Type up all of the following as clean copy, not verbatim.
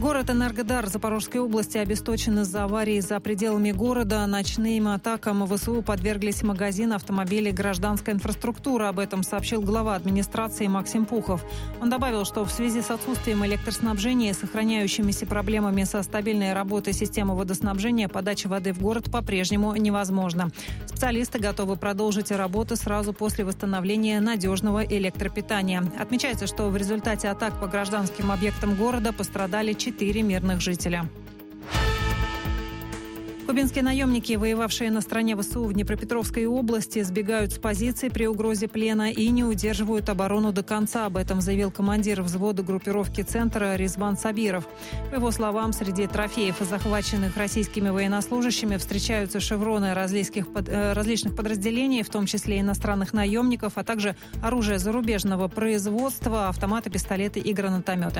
Город Энергодар Запорожской области обесточен из-за аварии за пределами города. Ночным атакам ВСУ подверглись магазин, автомобили, гражданская инфраструктура. Об этом сообщил глава администрации Максим Пухов. Он добавил, что в связи с отсутствием электроснабжения и сохраняющимися проблемами со стабильной работой системы водоснабжения, подача воды в город по-прежнему невозможна. Специалисты готовы продолжить работы сразу после восстановления надежного электропитания. Отмечается, что в результате атак по гражданским объектам города пострадали 4 мирных жителя. Кубинские наемники, воевавшие на стороне ВСУ в Днепропетровской области, сбегают с позиций при угрозе плена и не удерживают оборону до конца. Об этом заявил командир взвода группировки «Центра» Ризван Сабиров. По его словам, среди трофеев, захваченных российскими военнослужащими, встречаются шевроны различных подразделений, в том числе иностранных наемников, а также оружие зарубежного производства, автоматы, пистолеты и гранатометы.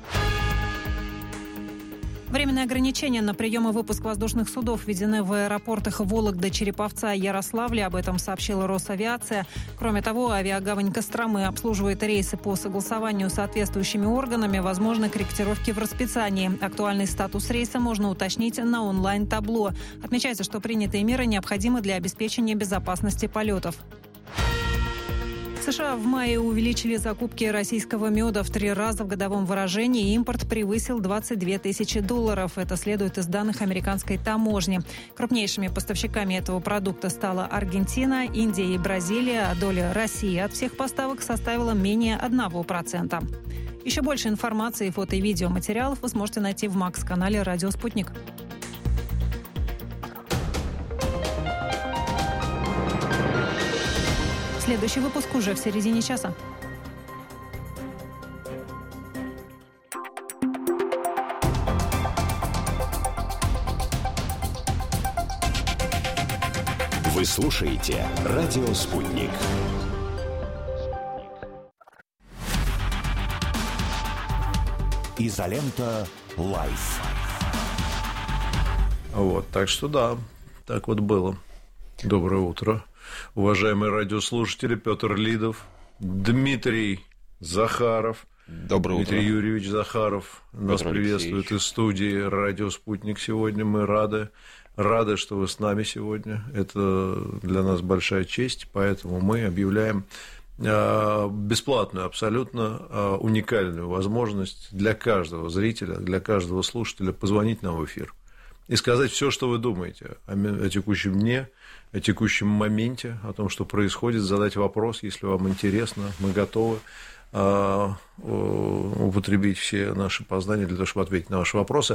Временные ограничения на прием и выпуск воздушных судов введены в аэропортах Вологды, Череповца и Ярославля. Об этом сообщила Росавиация. Кроме того, авиагавань Костромы обслуживает рейсы по согласованию с соответствующими органами. Возможны корректировки в расписании. Актуальный статус рейса можно уточнить на онлайн-табло. Отмечается, что принятые меры необходимы для обеспечения безопасности полетов. США в мае увеличили закупки российского меда в 3 раза в годовом выражении. Импорт превысил $22 тысячи. Это следует из данных американской таможни. Крупнейшими поставщиками этого продукта стала Аргентина, Индия и Бразилия, а доля России от всех поставок составила менее 1%. Еще больше информации, фото и видеоматериалов вы сможете найти в МАКС-канале «Радио Спутник». Следующий выпуск уже в середине часа. Вы слушаете «Радио Спутник». Изолента Лайф. Вот, так что да, так вот было. Доброе утро. Уважаемые радиослушатели, Петр Лидов, Дмитрий Захаров. Доброе утро. Дмитрий Юрьевич Захаров нас приветствует из студии «Радио Спутник» сегодня. Мы рады, что вы с нами сегодня. Это для нас большая честь, поэтому мы объявляем бесплатную, абсолютно уникальную возможность для каждого зрителя, для каждого слушателя позвонить нам в эфир и сказать все, что вы думаете о текущем дне, о текущем моменте, о том, что происходит, задать вопрос, если вам интересно. Мы готовы употребить все наши познания для того, чтобы ответить на ваши вопросы.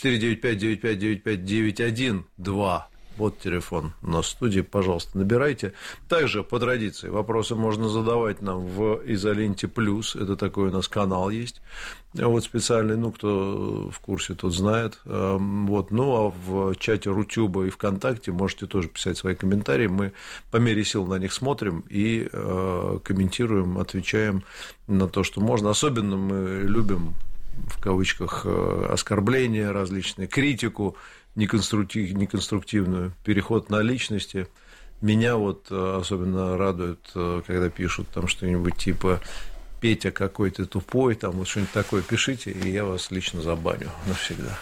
495-95-95-912. Вот телефон у нас в студии, пожалуйста, набирайте. Также, по традиции, вопросы можно задавать нам в Изоленте Плюс, это такой у нас канал есть, вот специальный, кто в курсе, тот знает. Вот. Ну, а в чате Рутюба и ВКонтакте можете тоже писать свои комментарии, мы по мере сил на них смотрим и комментируем, отвечаем на то, что можно. Особенно мы любим, в кавычках, оскорбления различные, критику, неконструктивную, переход на личности. Меня вот особенно радует, когда пишут там что-нибудь типа «Петя какой-то тупой», там вот что-нибудь такое пишите, и я вас лично забаню навсегда.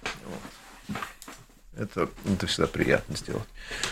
Это всегда приятно сделать.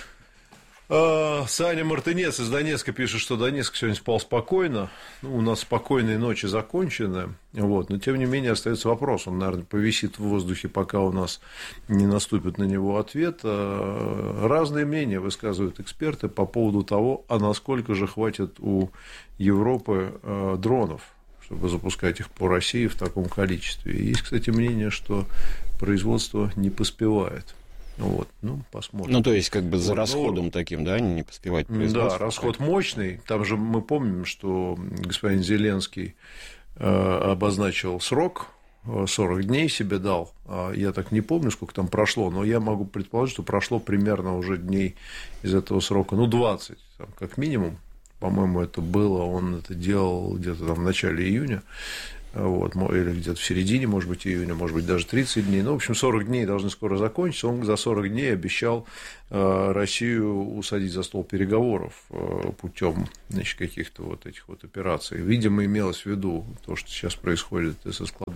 Саня Мартынец из Донецка пишет, что Донецк сегодня спал спокойно. У нас спокойные ночи закончены. Вот. Но, тем не менее, остается вопрос. Он, наверное, повисит в воздухе, пока у нас не наступит на него ответ. Разные мнения высказывают эксперты по поводу того, а насколько же хватит у Европы дронов, чтобы запускать их по России в таком количестве. Есть, кстати, мнение, что производство не поспевает. Вот, посмотрим. То есть, за расходом таким, да, не поспевать производство? Да, расход мощный. Там же мы помним, что господин Зеленский обозначил срок, 40 дней себе дал. Я так не помню, сколько там прошло, но я могу предположить, что прошло примерно уже дней из этого срока, 20, как минимум. По-моему, это было, он это делал где-то там в начале июня. Вот, или где-то в середине, может быть, июня, может быть, даже 30 дней. В общем, 40 дней должны скоро закончиться. Он за 40 дней обещал Россию усадить за стол переговоров путем каких-то вот этих вот операций. Видимо, имелось в виду то, что сейчас происходит со складами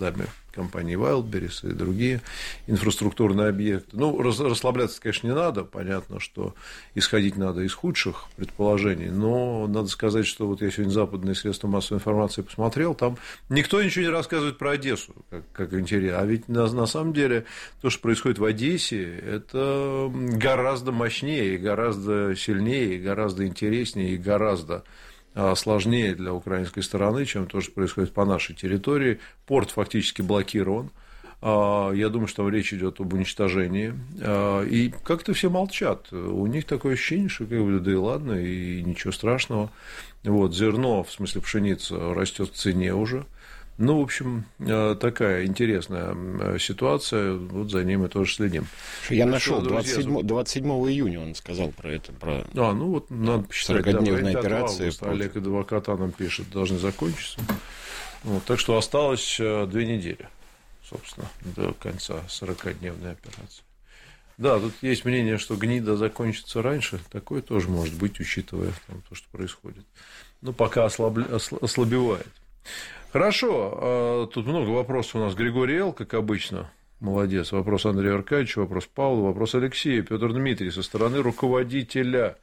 компании Wildberries и другие инфраструктурные объекты. Ну, расслабляться, конечно, не надо. Понятно, что исходить надо из худших предположений. Но надо сказать, что вот я сегодня западные средства массовой информации посмотрел, там никто ничего не рассказывает про Одессу, как интересно. А ведь на самом деле то, что происходит в Одессе, это гораздо мощнее, гораздо сильнее, гораздо интереснее и гораздо сложнее для украинской стороны, чем то, что происходит по нашей территории. Порт фактически блокирован. Я думаю, что там речь идет об уничтожении. И как-то все молчат. У них такое ощущение, что да и ладно, и ничего страшного. Вот, зерно, в смысле пшеница, растет в цене уже. Ну, в общем, такая интересная ситуация, вот за ним мы тоже следим. Я нашел, 27 июня он сказал про это. Ну вот, надо посчитать, 40-дневная операция. Олег Адвоката нам пишет, должны закончиться. Вот, так что осталось 2 недели, собственно, до конца 40-дневной операции. Да, тут есть мнение, что гнида закончится раньше, такое тоже может быть, учитывая то, что происходит. Но пока ослабевает. Хорошо, тут много вопросов у нас. Григорий Л., как обычно, молодец. Вопрос Андрея Аркадьевича, вопрос Павла, вопрос Алексея. Петр Дмитрий со стороны руководителя.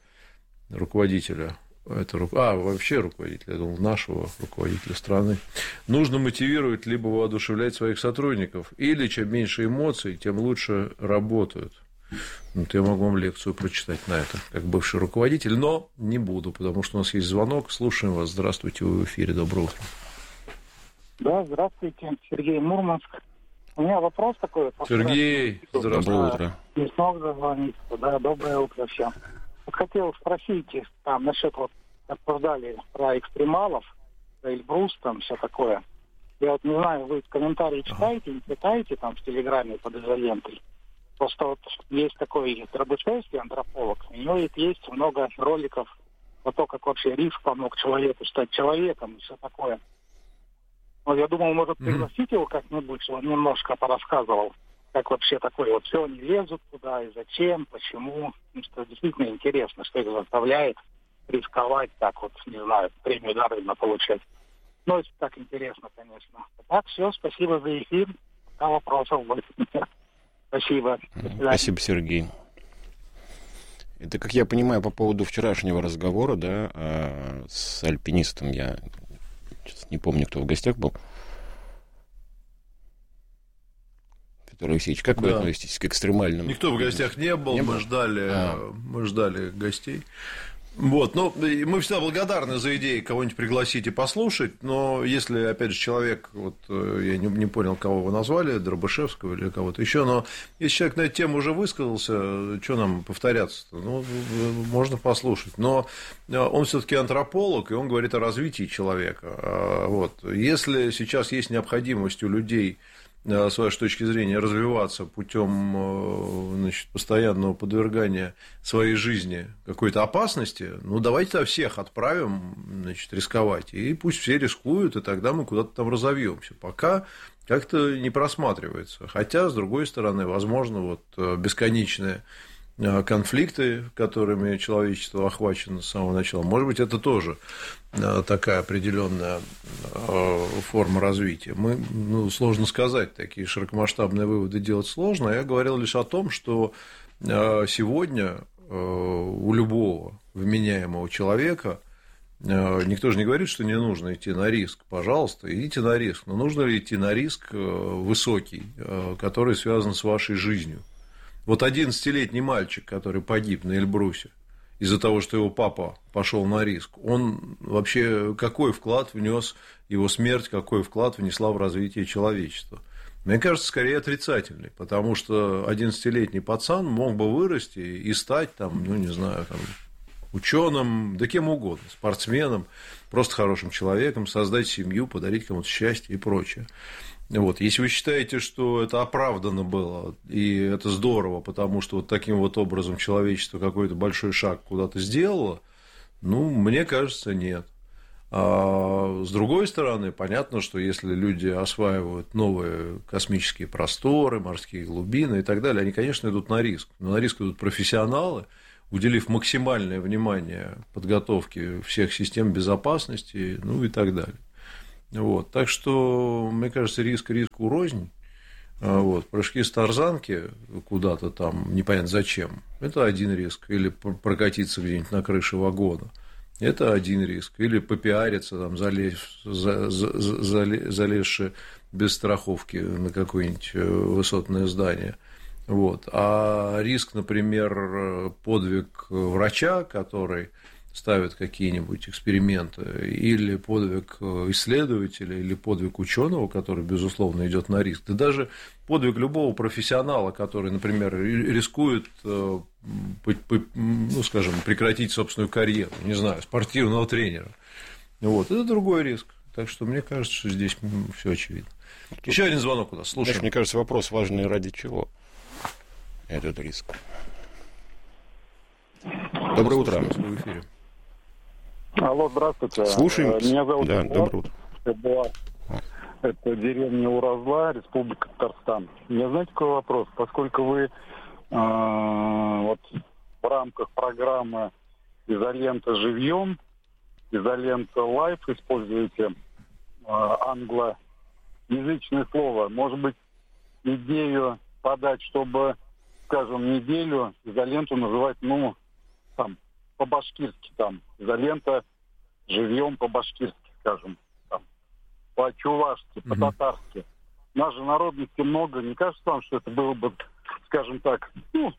Вообще руководителя, я думал, нашего руководителя страны. Нужно мотивировать либо воодушевлять своих сотрудников, или чем меньше эмоций, тем лучше работают. Вот я могу вам лекцию прочитать на это, как бывший руководитель, но не буду, потому что у нас есть звонок. Слушаем вас. Здравствуйте, вы в эфире. Доброе утро. Да, здравствуйте, Сергей, Мурманск. У меня вопрос такой. Сергей, здравствуйте. Доброе утро. Не смог дозвониться. Да, доброе утро всем. Вот хотел спросить, там, насчет, вот, обсуждали про экстремалов, про Эльбрус, там, все такое. Я вот не знаю, вы комментарии читаете, не читаете там в Телеграме под изолентой? Просто вот есть такой Дробышевский антрополог, у него есть много роликов про то, как вообще риск помог человеку стать человеком и все такое. Вот я думал, может, пригласить его как-нибудь, чтобы он немножко порассказывал, как вообще такое, вот все они лезут туда, и зачем, почему. Ну, что действительно интересно, что их заставляет рисковать так вот, не знаю, премию Дарвина получать. Ну, это так интересно, конечно. Так, все, спасибо за эфир. Пока вопросов больше нет. Спасибо. Спасибо, Сергей. Это, как я понимаю, по поводу вчерашнего разговора, да, с альпинистом, я сейчас не помню, кто в гостях был. Петр Алексеевич, как вы относитесь к экстремальным? Никто в гостях не был, мы ждали гостей. Вот, но мы всегда благодарны за идеи кого-нибудь пригласить и послушать, но если, опять же, человек, вот я не понял, кого вы назвали, Дробышевского или кого-то еще, но если человек на эту тему уже высказался, что нам повторяться-то? Ну, можно послушать, но он все-таки антрополог, и он говорит о развитии человека. Вот. Если сейчас есть необходимость у людей, с вашей точки зрения, развиваться путем, значит, постоянного подвергания своей жизни какой-то опасности, ну, давайте всех отправим, значит, рисковать, и пусть все рискуют, и тогда мы куда-то там разовьемся. Пока как-то не просматривается. Хотя, с другой стороны, возможно, вот бесконечные конфликты, которыми человечество охвачено с самого начала, может быть, это тоже такая определенная форма развития. Сложно сказать, такие широкомасштабные выводы делать сложно. Я говорил лишь о том, что сегодня у любого вменяемого человека, никто же не говорит, что не нужно идти на риск. Пожалуйста, идите на риск. Но нужно ли идти на риск высокий, который связан с вашей жизнью? Вот 11-летний мальчик, который погиб на Эльбрусе из-за того, что его папа пошел на риск, он вообще какой вклад внес его смерть, какой вклад внесла в развитие человечества? Мне кажется, скорее отрицательный, потому что 11-летний пацан мог бы вырасти и стать там, ну, не знаю, там, ученым, да кем угодно, спортсменом, просто хорошим человеком, создать семью, подарить кому-то счастье и прочее. Вот. Если вы считаете, что это оправдано было, и это здорово, потому что вот таким вот образом человечество какой-то большой шаг куда-то сделало, ну, мне кажется, нет. А с другой стороны, понятно, что если люди осваивают новые космические просторы, морские глубины и так далее, они, конечно, идут на риск. Но на риск идут профессионалы, уделив максимальное внимание подготовке всех систем безопасности, ну и так далее. Вот. Так что, мне кажется, риск рознь. Вот. Прыжки с тарзанки куда-то там, непонятно зачем, это один риск. Или прокатиться где-нибудь на крыше вагона. Это один риск. Или попиариться, там, залезши без страховки на какое-нибудь высотное здание. Вот. А риск, например, подвиг врача, который ставит какие-нибудь эксперименты, или подвиг исследователя, или подвиг ученого, который, безусловно, идет на риск, да даже подвиг любого профессионала, который, например, рискует, ну, скажем, прекратить собственную карьеру, не знаю, спортивного тренера. Вот. Это другой риск. Так что мне кажется, что здесь все очевидно. Еще один звонок у нас. Слушай. Мне кажется, вопрос важный: ради чего этот риск? Доброе утро. В эфире. Алло, здравствуйте. Слушаем. Меня зовут Да, доброе утро. Это деревня Уразла, Республика Татарстан. У меня, знаете, какой вопрос? Поскольку вы вот в рамках программы «Изолента живьем», «Изолента лайф» используете англоязычное слово, может быть, идею подать, чтобы, скажем, неделю изоленту называть, ну, там, по-башкирски, там, изолента живьем по-башкирски, скажем, там, по-чувашски, по-татарски. У нас же народности много, не кажется вам, что это было бы, скажем так,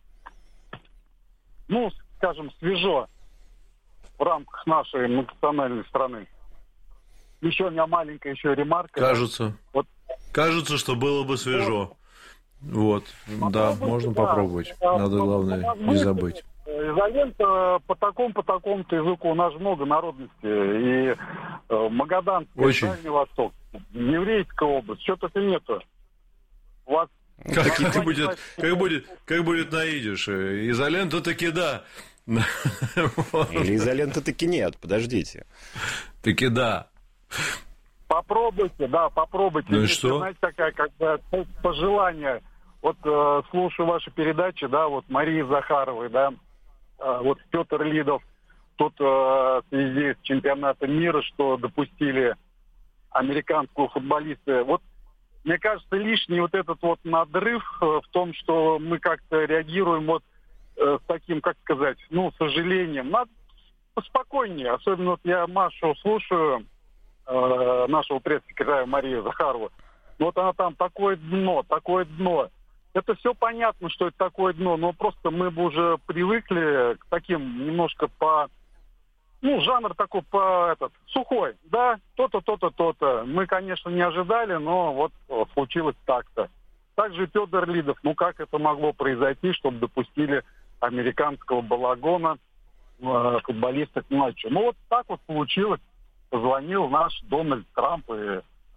ну, скажем, свежо в рамках нашей многонациональной страны? Еще у меня маленькая ремарка. Кажется, что было бы свежо. Вот, да, можно попробовать. Надо, главное, не забыть. Изолента по такому-то языку. У нас же много народностей. И Магаданская, Дальний Восток, Еврейская область. Что-то нету. У вас... Как будет на идише? Изолента таки да. Или изолента таки нет, подождите. Таки да. Попробуйте. Ну и что? Знаете, такая, как бы, пожелание. Вот слушаю ваши передачи, да, вот Марии Захаровой, да, вот Петр Лидов, тут в связи с чемпионатом мира, что допустили американского футболиста. Вот, мне кажется, лишний вот этот вот надрыв в том, что мы как-то реагируем вот с таким, как сказать, ну, сожалением. Надо поспокойнее. Особенно вот я Машу слушаю, нашего пресс-секретаря Марию Захарову. Вот она там такое дно. Это все понятно, что это такое дно, но просто мы бы уже привыкли к таким немножко жанр такой сухой, да, то-то. Мы, конечно, не ожидали, но вот случилось так-то. Также Петр Лидов, как это могло произойти, чтобы допустили американского балагона футболиста к матчу. Вот так вот получилось. Позвонил наш Дональд Трамп и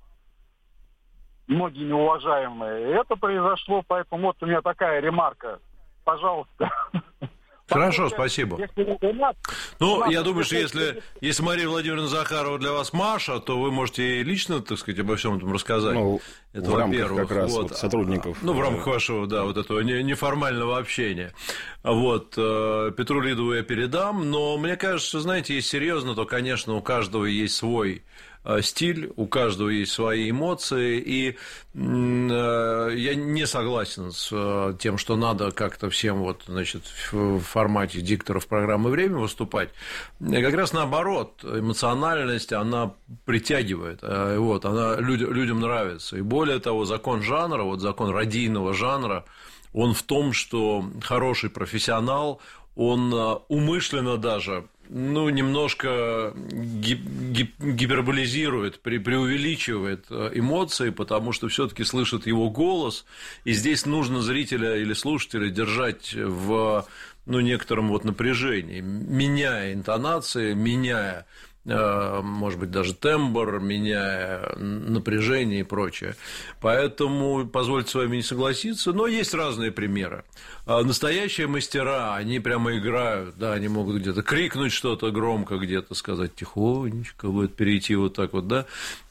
многие неуважаемые. Это произошло, поэтому вот у меня такая ремарка. Пожалуйста. Хорошо, спасибо. Я думаю, что если Мария Владимировна Захарова для вас Маша, то вы можете и лично, так сказать, обо всем этом рассказать. Это в рамках как раз сотрудников. В рамках вашего, вот этого неформального общения. Петру Лидову я передам, но мне кажется, что, знаете, если серьезно, то, конечно, у каждого есть свой стиль, у каждого есть свои эмоции, и я не согласен с тем, что надо как-то всем в формате дикторов программы «Время» выступать. Как раз наоборот, эмоциональность, она притягивает, она людям нравится. И более того, закон жанра, закон радийного жанра, он в том, что хороший профессионал, он умышленно даже немножко гиперболизирует, преувеличивает эмоции, потому что все-таки слышит его голос, и здесь нужно зрителя или слушателя держать в некотором напряжении, меняя интонации, меняя, может быть, даже тембр, меняя напряжение и прочее. Поэтому позвольте с вами не согласиться, но есть разные примеры. Настоящие мастера, они прямо играют, да, они могут где-то крикнуть что-то громко, где-то сказать тихонечко, будет перейти так, да.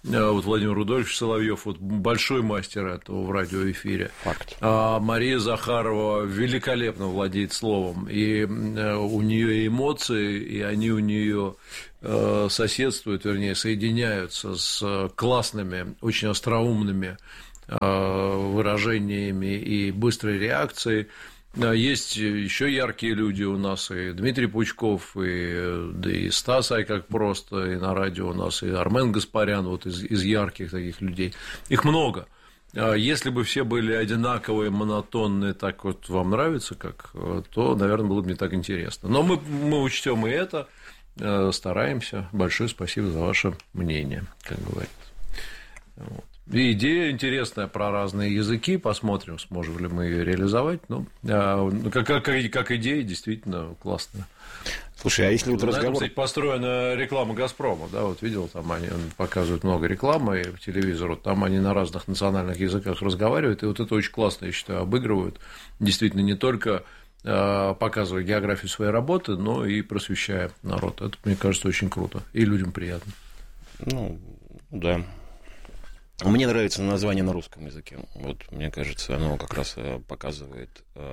Вот Владимир Рудольфович Соловьев, вот большой мастер этого в радиоэфире. Факт. А Мария Захарова великолепно владеет словом, и у нее эмоции, и они у нее соседствуют, вернее, соединяются с классными, очень остроумными выражениями и быстрой реакцией. Есть еще яркие люди у нас, и Дмитрий Пучков, и Стас Айкак просто, и на радио у нас, и Армен Гаспарян, вот из ярких таких людей. Их много. Если бы все были одинаковые, монотонные, так вот вам нравится, то, наверное, было бы не так интересно. Но мы учтем и это, стараемся. Большое спасибо за ваше мнение, как говорится. Вот. И идея интересная про разные языки. Посмотрим, сможем ли мы ее реализовать. Ну, как идея, действительно классная. Слушай, а если вот разговор... Этом, кстати, построена реклама «Газпрома», да, вот видел, там они показывают много рекламы по телевизору, там они на разных национальных языках разговаривают, и вот это очень классно, я считаю, обыгрывают, действительно, не только показывая географию своей работы, но и просвещая народ. Это, мне кажется, очень круто, и людям приятно. Ну, да. Мне нравится название на русском языке. Вот, мне кажется, оно как раз показывает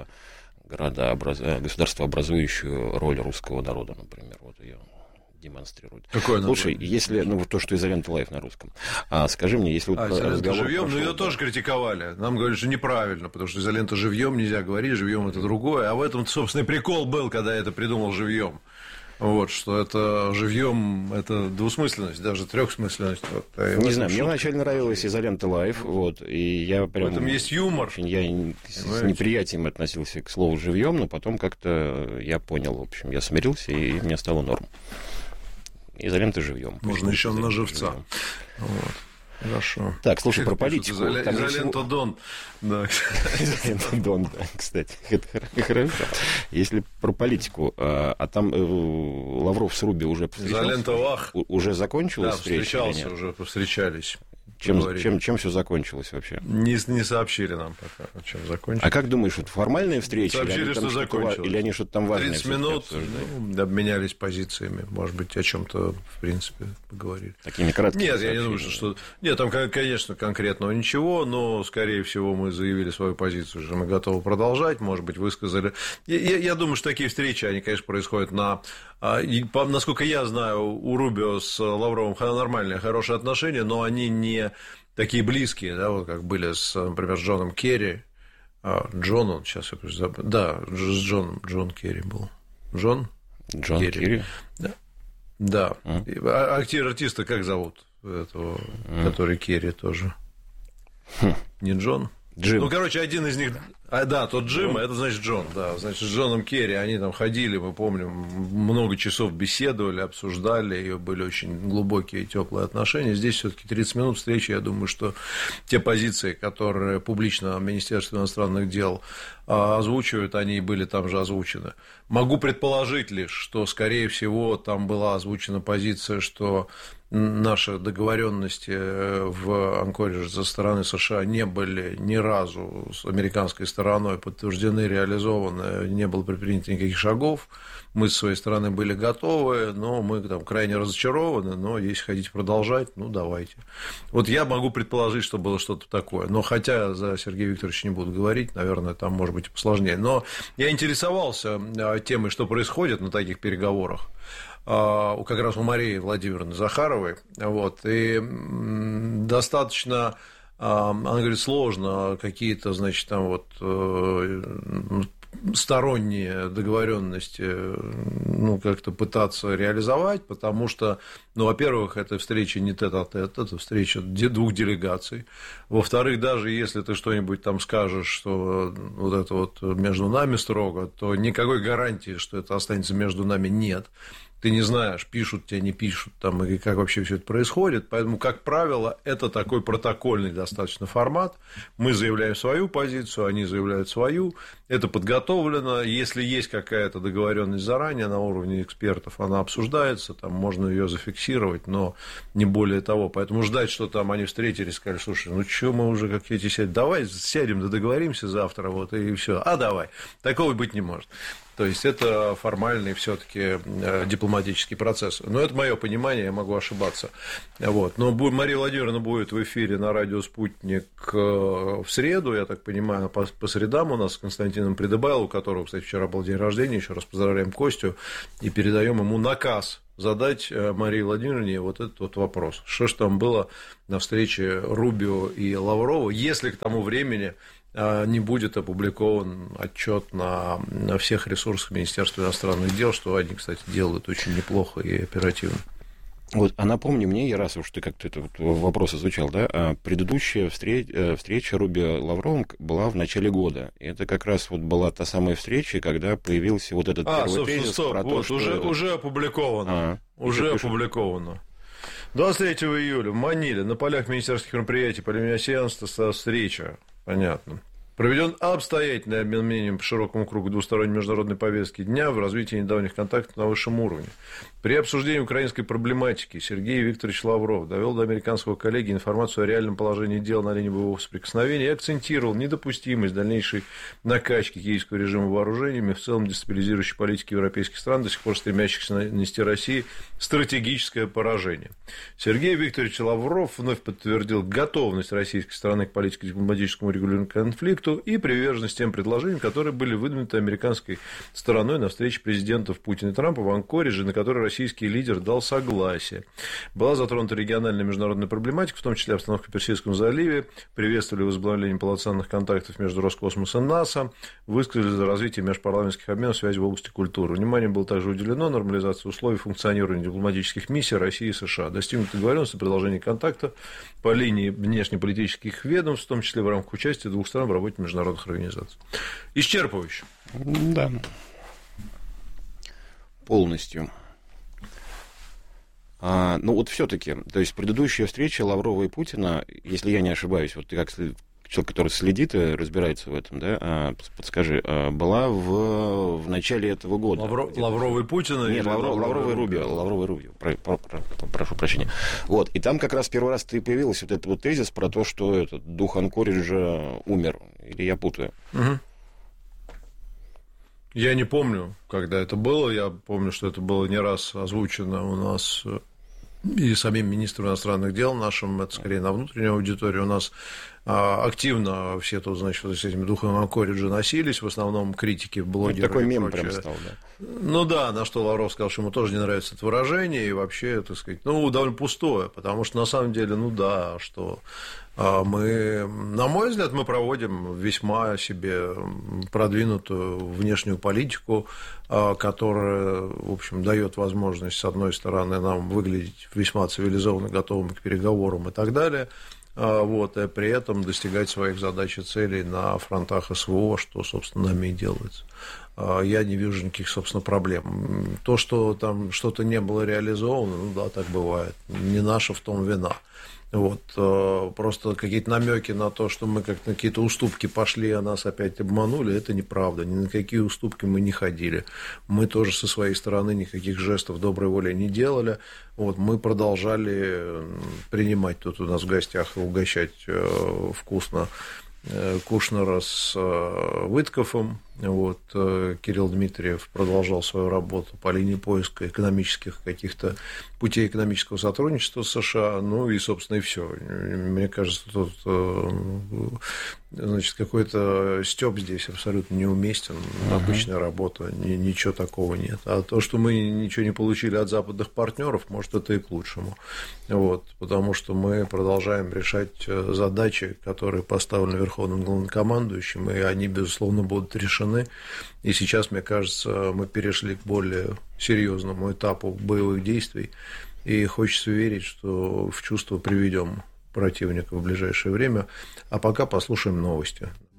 государствообразующую роль русского народа, например. Вот ее демонстрирует. Какое Слушай, если, то, что «Изолента Лайф» на русском. Скажи мне, если вот разговор живьем, но ее тоже критиковали. Нам говорят, что неправильно, потому что «Изолента» живьем нельзя говорить, живьем это другое. А в этом, собственно, прикол был, когда я это придумал живьем. Вот, что это живьем, это двусмысленность, даже трехсмысленность. Вот, не знаю, мне вначале нравилась «Изолента Лайф», вот, и я прям... В этом есть юмор. Я с неприятием относился к слову «живьем», но потом как-то я понял, в общем, я смирился, и мне стало норм. «Изолента» живьем. Можно еще на живца. Вот. Хорошо. Так, слушай, про политику. Изолента Дон. Да. Изолента Дон, да, кстати. Это хорошо. Если про политику, а там Лавров с Руби уже встречался? Изолента Вах. Уже закончилась встреча? Да, встречался, уже повстречались. Чем все закончилось вообще? Не сообщили нам пока, чем закончилось. А как думаешь, это формальная встреча? Сообщили, что закончилось. Или они что-то там важное 30 минут обменялись позициями. Может быть, о чем-то, в принципе, поговорили. Такими краткими Нет, я не думаю, что... Нет, там, конечно, конкретного ничего, но, скорее всего, мы заявили свою позицию, что мы готовы продолжать, может быть, высказали... Я думаю, что такие встречи, они, конечно, происходят насколько я знаю, у Рубио с Лавровым нормальные, хорошие отношения, но они не такие близкие, да, вот как были например, с Джоном Керри. Джон, он сейчас я забыл. Да, с Джон Керри был. Джон Керри. Да. Артиста как зовут? Этого, который Керри тоже. Не Джон? Джим. Ну, короче, один из них... да, тот Джим, это значит Джон, да. Значит, с Джоном Керри они там ходили, мы помним, много часов беседовали, обсуждали, и были очень глубокие и теплые отношения. Здесь все-таки 30 минут встречи, я думаю, что те позиции, которые публично Министерство иностранных дел озвучивают, они были там же озвучены. Могу предположить лишь, что, скорее всего, там была озвучена позиция, что наши договоренности в Анкоридже со стороны США не были ни разу с американской стороной подтверждены, реализованы, не было предпринято никаких шагов. Мы с своей стороны были готовы, но мы там крайне разочарованы, но если хотите продолжать, ну, давайте. Вот я могу предположить, что было что-то такое, но хотя за Сергея Викторовича не буду говорить, наверное, там может быть и посложнее. Но я интересовался темой, что происходит на таких переговорах, как раз у Марии Владимировны Захаровой, вот, и достаточно, она говорит, сложно какие-то, значит, там вот сторонние договоренности, ну, как-то пытаться реализовать, потому что, ну, во-первых, это встреча не тет-а-тет, это встреча двух делегаций. Во-вторых, даже если ты что-нибудь там скажешь, что вот это вот между нами строго, то никакой гарантии, что это останется между нами, нет. Ты не знаешь, пишут тебе, не пишут, там, и как вообще все это происходит. Поэтому, как правило, это такой протокольный достаточно формат. Мы заявляем свою позицию, они заявляют свою. Это подготовлено. Если есть какая-то договоренность заранее на уровне экспертов, она обсуждается, там можно ее зафиксировать, но не более того. Поэтому ждать, что там они встретились, сказали, слушай, ну что мы уже как эти сядем, давай сядем, да договоримся завтра, вот, и все. А давай. Такого быть не может. То есть это формальный все-таки дипломатический процесс. Но это мое понимание, я могу ошибаться. Вот. Но Мария Владимировна будет в эфире на радио «Спутник» в среду, я так понимаю, по средам у нас с Константином Придыбайло, у которого, кстати, вчера был день рождения, еще раз поздравляем Костю, и передаем ему наказ задать Марии Владимировне вот этот вот вопрос. Что же там было на встрече Рубио и Лаврова, если к тому времени не будет опубликован отчет на всех ресурсах Министерства иностранных дел, что они, кстати, делают очень неплохо и оперативно. Вот, а напомни мне, раз уж ты как-то это вот вопрос озвучал, да, предыдущая встреча Рубио-Лавровым была в начале года. И это как раз вот была та самая встреча, когда появился вот этот первый тезис про то, что... Уже опубликовано. Уже опубликовано. 23 июля в Маниле на полях министерских мероприятий по линии Осианства встреча. Понятно. Проведен обстоятельный обмен мнением по широкому кругу двусторонней международной повестки дня в развитии недавних контактов на высшем уровне. При обсуждении украинской проблематики Сергей Викторович Лавров довел до американского коллеги информацию о реальном положении дел на линии боевого соприкосновения и акцентировал недопустимость дальнейшей накачки киевского режима вооружениями, в целом дестабилизирующей политики европейских стран, до сих пор стремящихся нанести России стратегическое поражение. Сергей Викторович Лавров вновь подтвердил готовность российской стороны к политике дипломатическому регулированию конфликту и приверженность тем предложениям, которые были выдвинуты американской стороной на встрече президентов Путина и Трампа в Анкоридже, на которой российский лидер дал согласие. Была затронута региональная международная проблематика, в том числе обстановка в Персидском заливе, приветствовали возобновление полноценных контактов между Роскосмосом и НАСА, высказали за развитие межпарламентских обменов связи в области культуры. Внимание было также уделено нормализации условий функционирования дипломатических миссий России и США. Достигнута договоренность о продолжении контакта по линии внешнеполитических ведомств, в том числе в рамках участия двух стран в работе международных организаций. Исчерпывающе. Да. Полностью. Ну вот все-таки, то есть предыдущая встреча Лаврова и Путина, если я не ошибаюсь, вот ты как человек, который следит и разбирается в этом, да, подскажи, была в начале этого года. Лаврова и Путина? Нет, Лаврова и Рубио. Прошу прощения. Вот, и там как раз первый раз ты появился вот этот вот тезис про то, что этот дух Анкориджа умер, или я путаю? Угу. Я не помню, когда это было. Я помню, что это было не раз озвучено у нас и самим министром иностранных дел нашим, это скорее на внутренней аудитории. У нас активно все тут, значит, с этим духом Анкориджа носились, в основном критики, блогеры. Такой мем прям стал, да. Ну да, на что Лавров сказал, что ему тоже не нравится это выражение, и вообще, так сказать, довольно пустое, потому что на самом деле, что мы, на мой взгляд, мы проводим весьма себе продвинутую внешнюю политику, которая, в общем, дает возможность, с одной стороны, нам выглядеть весьма цивилизованно, готовыми к переговорам и так далее, и при этом достигать своих задач и целей на фронтах СВО, что, собственно, нами и делается. Я не вижу никаких, собственно, проблем. То, что там что-то не было реализовано, да, так бывает. Не наша в том вина. Просто какие-то намеки на то, что мы как-то на какие-то уступки пошли, а нас опять обманули, это неправда. Ни на какие уступки мы не ходили. Мы тоже со своей стороны никаких жестов доброй воли не делали. Мы продолжали принимать тут у нас в гостях и угощать вкусно Кушнера с Виткофом. Кирилл Дмитриев продолжал свою работу по линии поиска экономических каких-то путей экономического сотрудничества с США. И, собственно, и все. Мне кажется, тут, значит, какой-то стёб здесь абсолютно неуместен. Обычная работа, ничего такого нет. А то, что мы ничего не получили от западных партнеров, может, это и к лучшему. Потому что мы продолжаем решать задачи, которые поставлены Верховным главнокомандующим, и они, безусловно, будут решены. И сейчас, мне кажется, мы перешли к более серьезному этапу боевых действий. И хочется верить, что в чувство приведем противника в ближайшее время. А пока послушаем новости.